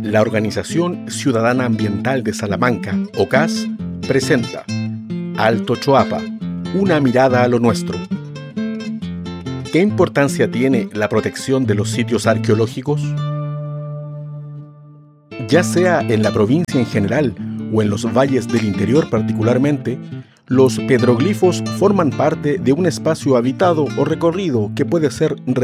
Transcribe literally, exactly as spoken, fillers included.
La Organización Ciudadana Ambiental de Salamanca, O C A S, presenta Alto Choapa, una mirada a lo nuestro. ¿Qué importancia tiene la protección de los sitios arqueológicos? Ya sea en la provincia en general o en los valles del interior particularmente, los petroglifos forman parte de un espacio habitado o recorrido que puede ser